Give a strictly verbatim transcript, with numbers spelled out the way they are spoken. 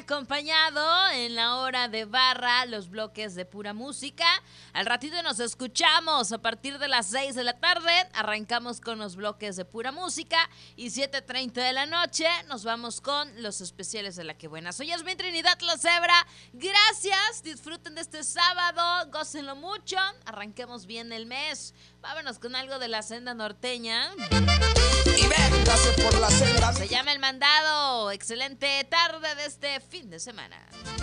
acompañado en la hora de barra, los bloques de pura música. Al ratito nos escuchamos a partir de las seis de la tarde. Arrancamos con los bloques de pura música y siete treinta de la noche nos vamos con los especiales de La Que Buena. Soy Yasmín Trinidad La Cebra. Gracias, disfruten de este sábado, gócenlo mucho. Arranquemos bien el mes. Vámonos con algo de la senda norteña. Y véngase por la senda. Se llama El Mandado. Excelente tarde de este fin de semana.